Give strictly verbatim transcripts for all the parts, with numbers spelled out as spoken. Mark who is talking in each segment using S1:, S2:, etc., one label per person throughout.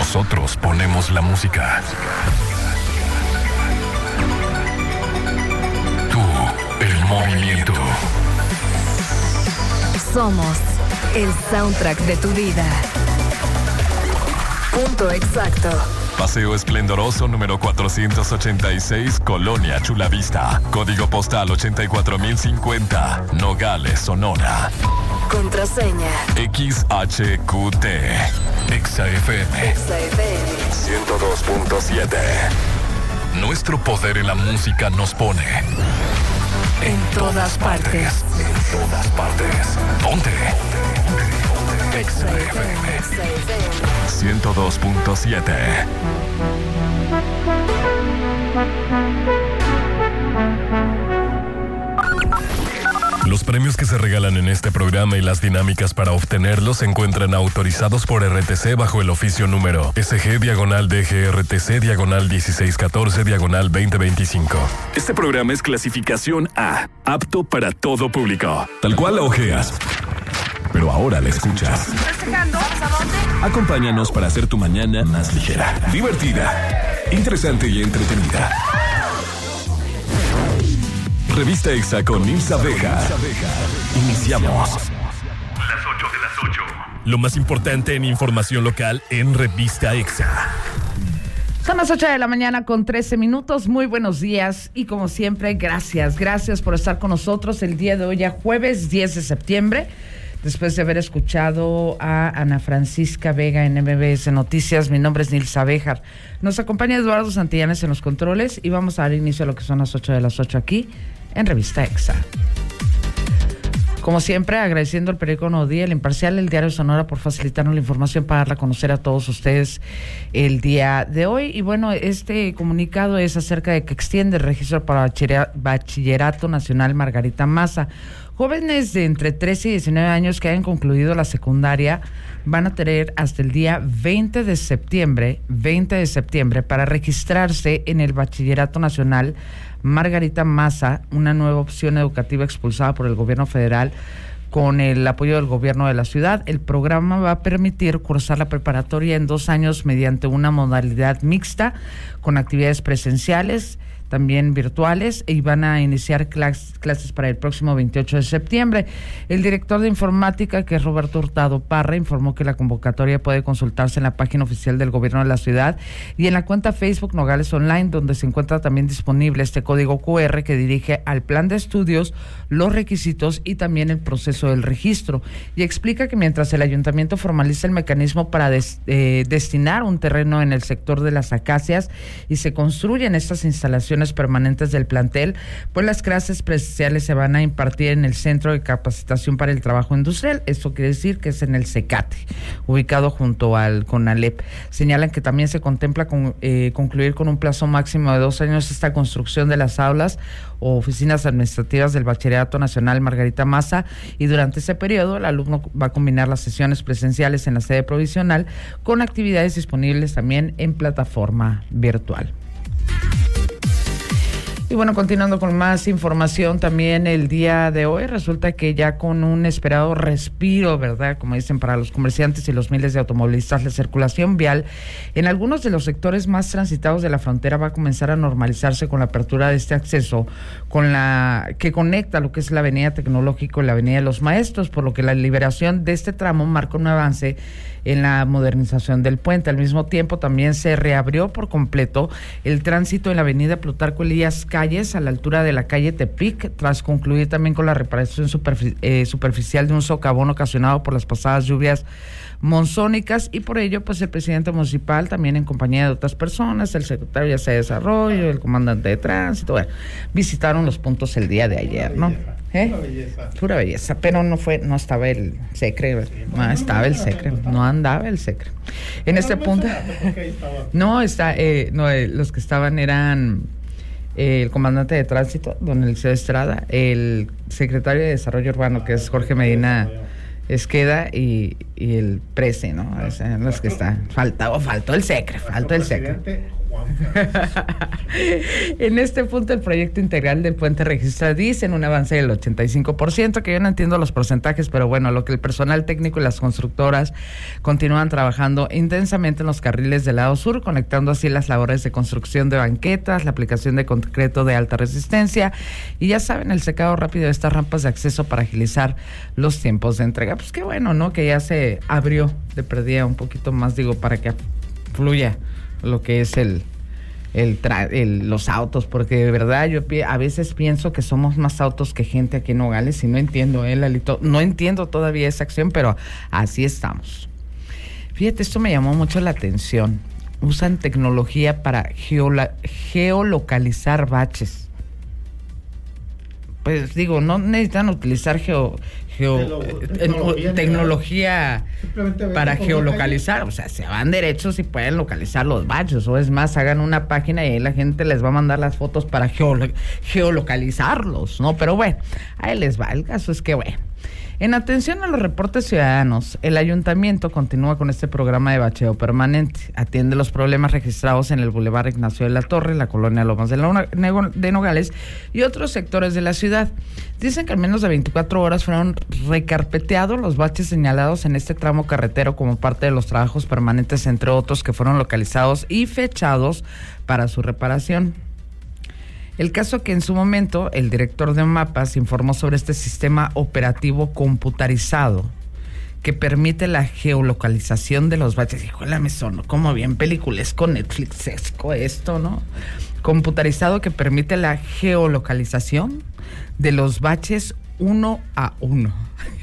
S1: Nosotros ponemos la música. Tú, el movimiento.
S2: Somos el soundtrack de tu vida. Punto exacto.
S1: Paseo Esplendoroso número cuatrocientos ochenta y seis, Colonia Chulavista. Código postal ochenta y cuatro mil cincuenta, Nogales, Sonora.
S2: Contraseña
S1: X H Q T. Exa F M.
S2: Exa F M
S1: ciento dos punto siete. Nuestro poder en la música nos pone en todas partes. En todas partes. ¿Dónde? Exa F M ciento dos punto siete. Los premios que se regalan en este programa y las dinámicas para obtenerlos se encuentran autorizados por R T C bajo el oficio número S G diagonal D G R T C diagonal dieciséis catorce diagonal veinte veinticinco. Este programa es clasificación A, apto para todo público. Tal cual la ojeas, pero ahora la escuchas. Acompáñanos para hacer tu mañana más ligera, divertida, interesante y entretenida. Revista Exa con Nilsa Vega. Iniciamos. Las ocho de las ocho. Lo más importante en información local en Revista Exa.
S3: Son las ocho de la mañana con trece minutos. Muy buenos días y como siempre, gracias. Gracias por estar con nosotros el día de hoy, ya jueves diez de septiembre. Después de haber escuchado a Ana Francisca Vega en M B S Noticias, mi nombre es Nilsa Béjar. Nos acompaña Eduardo Santillanes en los controles y vamos a dar inicio a lo que son las ocho de las ocho aquí en Revista Exa. Como siempre, agradeciendo al periódico Nuevo Día, El Imparcial, el Diario Sonora por facilitarnos la información para darla a conocer a todos ustedes el día de hoy. Y bueno, este comunicado es acerca de que extiende el registro para Bachillerato Nacional Margarita Maza. Jóvenes de entre trece y diecinueve años que hayan concluido la secundaria van a tener hasta el día veinte de septiembre, veinte de septiembre para registrarse en el Bachillerato Nacional Margarita Maza, una nueva opción educativa expulsada por el gobierno federal con el apoyo del gobierno de la ciudad. El programa va a permitir cursar la preparatoria en dos años mediante una modalidad mixta con actividades presenciales, también virtuales, y van a iniciar clas- clases para el próximo veintiocho de septiembre. El director de informática, que es Roberto Hurtado Parra, informó que la convocatoria puede consultarse en la página oficial del gobierno de la ciudad y en la cuenta Facebook Nogales Online, donde se encuentra también disponible este código Q R que dirige al plan de estudios, los requisitos y también el proceso del registro. Y explica que mientras el ayuntamiento formaliza el mecanismo para des- eh, destinar un terreno en el sector de las acacias y se construyen estas instalaciones permanentes del plantel, pues las clases presenciales se van a impartir en el Centro de Capacitación para el Trabajo Industrial. Esto quiere decir que es en el CECATE, ubicado junto al CONALEP. Señalan que también se contempla con, eh, concluir con un plazo máximo de dos años esta construcción de las aulas o oficinas administrativas del Bachillerato Nacional Margarita Maza, y durante ese periodo el alumno va a combinar las sesiones presenciales en la sede provisional con actividades disponibles también en plataforma virtual. Y bueno, continuando con más información, también el día de hoy resulta que ya con un esperado respiro, ¿verdad?, como dicen, para los comerciantes y los miles de automovilistas, la circulación vial en algunos de los sectores más transitados de la frontera va a comenzar a normalizarse con la apertura de este acceso con la que conecta lo que es la Avenida Tecnológico y la Avenida de los Maestros, por lo que la liberación de este tramo marca un avance en la modernización del puente. Al mismo tiempo, también se reabrió por completo el tránsito en la avenida Plutarco Elías Calles, a la altura de la calle Tepic, tras concluir también con la reparación superfic- eh, superficial de un socavón ocasionado por las pasadas lluvias monzónicas, y por ello pues el presidente municipal, también en compañía de otras personas, el secretario de Desarrollo, el comandante de tránsito, bueno, visitaron los puntos el día de ayer, ¿no? ¿Eh? Pura belleza. Pura belleza, pero no fue, no estaba el secre, no estaba el secre, no andaba el secre. En este punto, no está, eh, no, eh, los que estaban eran eh, el comandante de tránsito, don Eliseo Estrada, el secretario de Desarrollo Urbano, que es Jorge Medina Esqueda, y, y el prese, ¿no? O sea, los que están, faltaba, faltó el secre, faltó el secre. En este punto, el proyecto integral del puente registra, dicen, un avance del ochenta y cinco por ciento, que yo no entiendo los porcentajes, pero bueno, lo que el personal técnico y las constructoras continúan trabajando intensamente en los carriles del lado sur, conectando así las labores de construcción de banquetas, la aplicación de concreto de alta resistencia y ya saben, el secado rápido de estas rampas de acceso para agilizar los tiempos de entrega. Pues qué bueno, ¿no? Que ya se abrió de perdida un poquito más, digo, para que fluya lo que es el El, tra- el los autos, porque de verdad yo pi- a veces pienso que somos más autos que gente aquí en Nogales y no entiendo, ¿eh, Lalito? No entiendo todavía esa acción, pero así estamos. Fíjate, esto me llamó mucho la atención. Usan tecnología para geola- geolocalizar baches. Pues digo, no necesitan utilizar geo, geo,
S4: Telo-
S3: eh,
S4: tecnología,
S3: eh, tecnología
S4: Simplemente ven
S3: para
S4: por
S3: geolocalizar, o sea, se van derechos y pueden localizar los baches, o es más, hagan una página y ahí la gente les va a mandar las fotos para geolo- geolocalizarlos, ¿no? Pero bueno, ahí les va, el caso es que bueno. En atención a los reportes ciudadanos, el ayuntamiento continúa con este programa de bacheo permanente. Atiende los problemas registrados en el Boulevard Ignacio de la Torre, la colonia Lomas de, la, de Nogales y otros sectores de la ciudad. Dicen que en menos de veinticuatro horas fueron recarpeteados los baches señalados en este tramo carretero como parte de los trabajos permanentes, entre otros, que fueron localizados y fechados para su reparación. El caso que en su momento el director de Mapas informó sobre este sistema operativo computarizado que permite la geolocalización de los baches. Híjole, me sonó como bien peliculesco, Netflixesco esto, ¿no? Computarizado que permite la geolocalización de los baches uno a uno.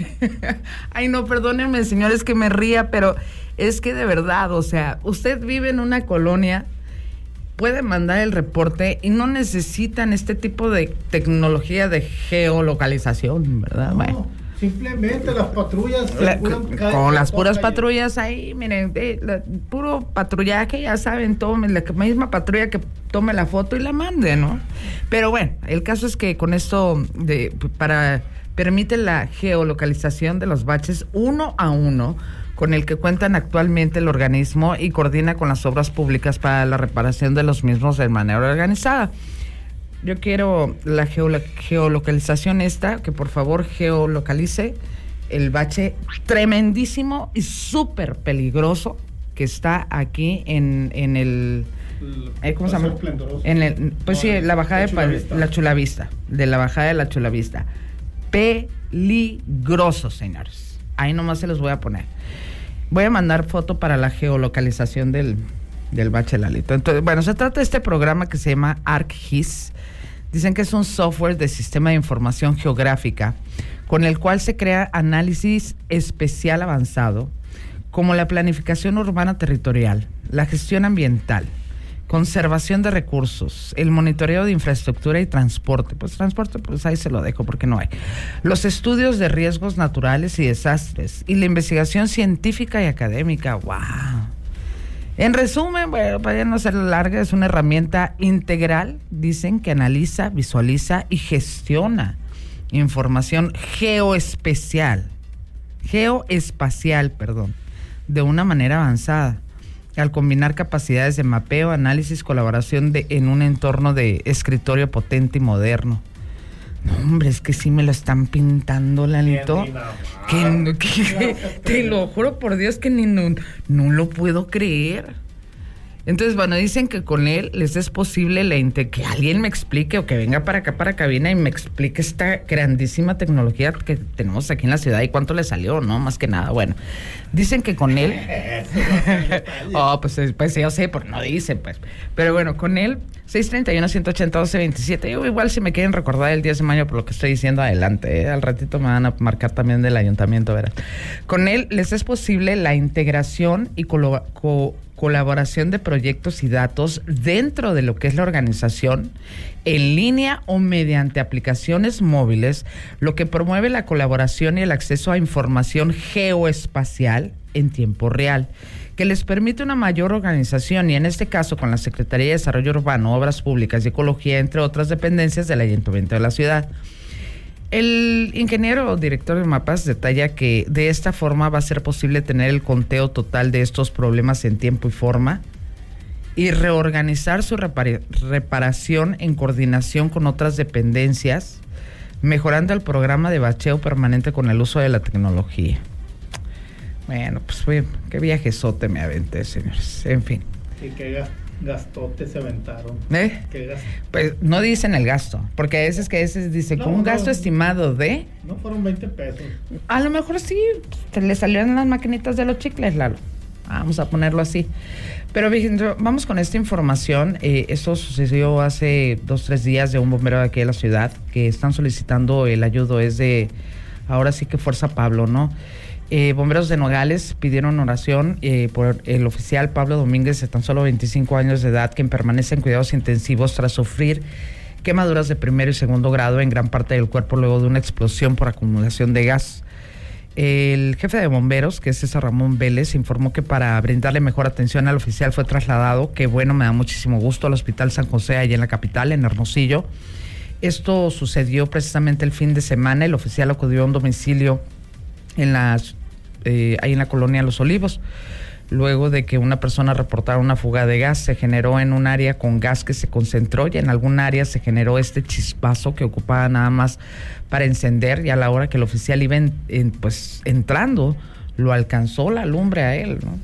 S3: Ay, no, perdónenme, señores, que me ría, pero es que de verdad, o sea, usted vive en una colonia, puede mandar el reporte y no necesitan este tipo de tecnología de geolocalización, ¿verdad?
S4: No,
S3: bueno,
S4: simplemente las patrullas
S3: la,
S4: circulan
S3: con,
S4: calle
S3: con las
S4: por
S3: puras
S4: calle.
S3: patrullas ahí, miren, eh, la, puro patrullaje, ya saben, tomen la misma patrulla que tome la foto y la mande, ¿no? Pero bueno, el caso es que con esto de para permite la geolocalización de los baches uno a uno, con el que cuentan actualmente el organismo y coordina con las obras públicas para la reparación de los mismos de manera organizada. Yo quiero la geolo- geolocalización esta, que por favor geolocalice el bache tremendísimo y súper peligroso que está aquí en, en el... Eh, ¿Cómo se llama? En el, pues sí, la bajada de Chulavista. La Chulavista, de la bajada de la Chulavista. Peligroso, señores. Ahí nomás se los voy a poner. Voy a mandar foto para la geolocalización del, del bache, Lalito. Entonces, bueno, se trata de este programa que se llama ArcGIS. Dicen que es un software de sistema de información geográfica con el cual se crea análisis especial avanzado como la planificación urbana territorial, la gestión ambiental, conservación de recursos, el monitoreo de infraestructura y transporte. Pues transporte, pues ahí se lo dejo porque no hay. Los estudios de riesgos naturales y desastres y la investigación científica y académica. ¡Wow! En resumen, bueno, para ya no ser larga, es una herramienta integral, dicen, que analiza, visualiza y gestiona información geoespecial, geoespacial, perdón, de una manera avanzada, al combinar capacidades de mapeo, análisis, colaboración de, en un entorno de escritorio potente y moderno. No, hombre, es que sí me lo están pintando, Lalito. Que, que, que, te lo juro por Dios que ni no, no lo puedo creer. Entonces, bueno, dicen que con él les es posible la inte- que alguien me explique o que venga para acá, para cabina y me explique esta grandísima tecnología que tenemos aquí en la ciudad y cuánto le salió, ¿no? Más que nada, bueno. Dicen que con él... oh, pues, pues yo sé, porque no dice, pues. Pero bueno, con él, seis treinta y uno, ciento ochenta, doce veintisiete. Yo igual si me quieren recordar el diez de mayo por lo que estoy diciendo, adelante, ¿eh? Al ratito me van a marcar también del ayuntamiento, ¿verdad? Con él les es posible la integración y colo- co- colaboración de proyectos y datos dentro de lo que es la organización, en línea o mediante aplicaciones móviles, lo que promueve la colaboración y el acceso a información geoespacial en tiempo real, que les permite una mayor organización y en este caso con la Secretaría de Desarrollo Urbano, Obras Públicas y Ecología, entre otras dependencias del Ayuntamiento de la ciudad. El ingeniero o director de Mapas detalla que de esta forma va a ser posible tener el conteo total de estos problemas en tiempo y forma y reorganizar su repar- reparación en coordinación con otras dependencias, mejorando el programa de bacheo permanente con el uso de la tecnología. Bueno, pues fue, qué viajezote me aventé, señores. En fin.
S4: Y qué gastote se aventaron.
S3: ¿Eh?
S4: ¿Qué gas-
S3: Pues no dicen el gasto, porque a veces que a veces dice
S4: No,
S3: con un
S4: no.
S3: gasto estimado de...
S4: No fueron veinte pesos.
S3: A lo mejor sí, te le salieron las maquinitas de los chicles, Lalo. Vamos a ponerlo así. Pero fíjense, vamos con esta información. Eh, esto sucedió hace dos, tres días de un bombero de aquí de la ciudad que están solicitando el ayudo. Es de, ahora sí que Fuerza Pablo, ¿no? Eh, bomberos de Nogales pidieron oración eh, por el oficial Pablo Domínguez, de tan solo veinticinco años de edad, quien permanece en cuidados intensivos tras sufrir quemaduras de primero y segundo grado en gran parte del cuerpo luego de una explosión por acumulación de gas. El jefe de bomberos, que es César Ramón Vélez, informó que para brindarle mejor atención al oficial fue trasladado, que bueno, me da muchísimo gusto, al Hospital San José, allá en la capital, en Hermosillo. Esto sucedió precisamente el fin de semana. El oficial acudió a un domicilio en las, eh, ahí en la colonia Los Olivos, luego de que una persona reportara una fuga de gas. Se generó en un área con gas que se concentró y en algún área se generó este chispazo que ocupaba nada más para encender, y a la hora que el oficial iba en, en, pues entrando, lo alcanzó la lumbre a él, ¿no?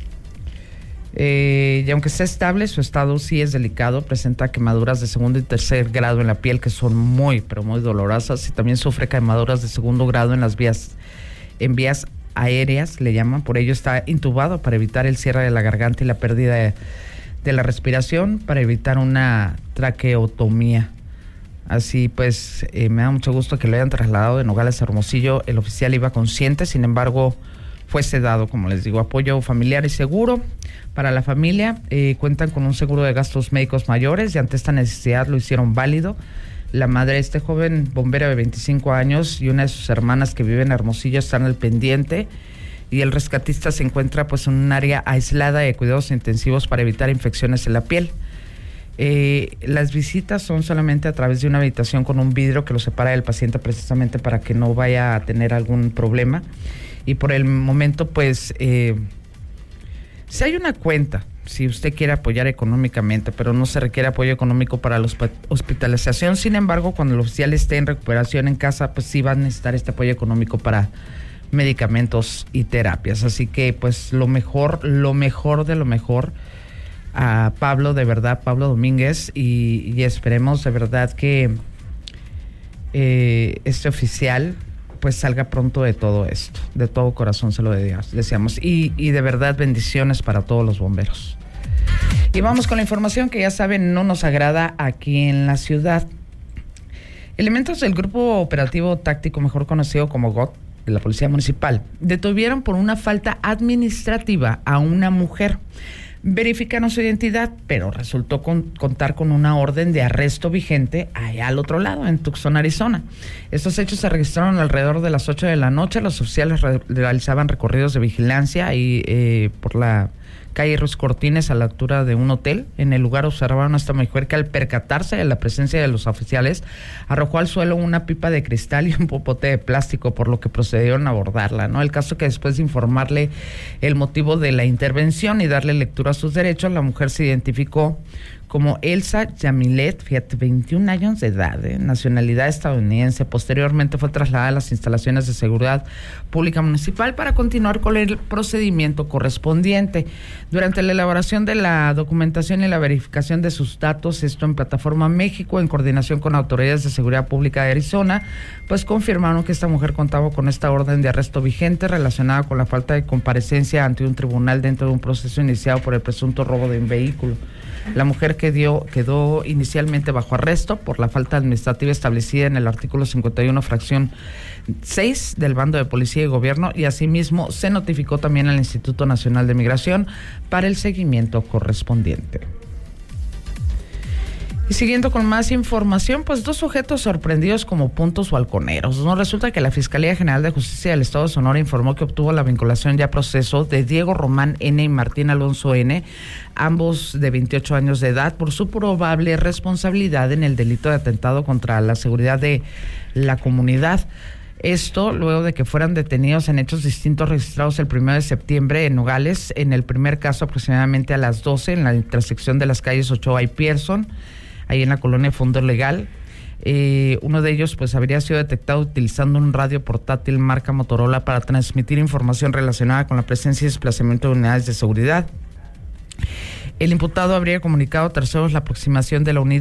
S3: Eh, y aunque sea estable, su estado sí es delicado, presenta quemaduras de segundo y tercer grado en la piel que son muy, pero muy dolorosas, y también sufre quemaduras de segundo grado en las vías, en vías aéreas, le llaman. Por ello está intubado para evitar el cierre de la garganta y la pérdida de, de la respiración, para evitar una traqueotomía. Así pues, eh, me da mucho gusto que lo hayan trasladado de Nogales a Hermosillo. El oficial iba consciente, sin embargo, fue sedado, como les digo. Apoyo familiar y seguro para la familia. Eh, cuentan con un seguro de gastos médicos mayores y ante esta necesidad lo hicieron válido. La madre de este joven bombero de veinticinco años y una de sus hermanas que viven en Hermosillo están al pendiente, y el rescatista se encuentra pues en un área aislada de cuidados intensivos para evitar infecciones en la piel. Eh, las visitas son solamente a través de una habitación con un vidrio que lo separa del paciente, precisamente para que no vaya a tener algún problema. Y por el momento pues eh, si hay una cuenta, si usted quiere apoyar económicamente, pero no se requiere apoyo económico para la hospitalización. Sin embargo, cuando el oficial esté en recuperación en casa, pues sí va a necesitar este apoyo económico para medicamentos y terapias. Así que pues lo mejor, lo mejor de lo mejor a Pablo, de verdad, Pablo Domínguez, y, y esperemos de verdad que eh, este oficial pues salga pronto de todo esto. De todo corazón se lo deseamos, y, y de verdad bendiciones para todos los bomberos. Y vamos con la información que ya saben no nos agrada aquí en la ciudad. Elementos del Grupo Operativo Táctico, mejor conocido como G O T, de la Policía Municipal, detuvieron por una falta administrativa a una mujer. Verificaron su identidad, pero resultó con, contar con una orden de arresto vigente allá al otro lado, en Tucson, Arizona. Estos hechos se registraron alrededor de las ocho de la noche. Los oficiales re- realizaban recorridos de vigilancia ahí eh, por la calle Ruiz Cortines, a la altura de un hotel. En el lugar observaron a esta mujer que, al percatarse de la presencia de los oficiales, arrojó al suelo una pipa de cristal y un popote de plástico, por lo que procedieron a abordarla, ¿no? El caso que, después de informarle el motivo de la intervención y darle lectura a sus derechos, la mujer se identificó como Elsa Yamilet, fíjate, veintiún años de edad, ¿eh? Nacionalidad estadounidense. Posteriormente fue trasladada a las instalaciones de seguridad pública municipal para continuar con el procedimiento correspondiente. Durante la elaboración de la documentación y la verificación de sus datos, esto en Plataforma México, en coordinación con autoridades de seguridad pública de Arizona, pues confirmaron que esta mujer contaba con esta orden de arresto vigente relacionada con la falta de comparecencia ante un tribunal dentro de un proceso iniciado por el presunto robo de un vehículo. La mujer quedó, quedó inicialmente bajo arresto por la falta administrativa establecida en el artículo cincuenta y uno, fracción seis del Bando de Policía y Gobierno, y asimismo se notificó también al Instituto Nacional de Migración para el seguimiento correspondiente. Y siguiendo con más información, pues dos sujetos sorprendidos como puntos o halconeros. No, resulta que la Fiscalía General de Justicia del Estado de Sonora informó que obtuvo la vinculación ya a proceso de Diego Román N. y Martín Alonso N., ambos de veintiocho años de edad, por su probable responsabilidad en el delito de atentado contra la seguridad de la comunidad. Esto luego de que fueran detenidos en hechos distintos registrados el primero de septiembre en Nogales, en el primer caso aproximadamente a las doce, en la intersección de las calles Ochoa y Pearson, ahí en la colonia Fondo Legal. Eh, uno de ellos pues habría sido detectado utilizando un radio portátil marca Motorola para transmitir información relacionada con la presencia y desplazamiento de unidades de seguridad. El imputado habría comunicado a terceros la aproximación de la unidad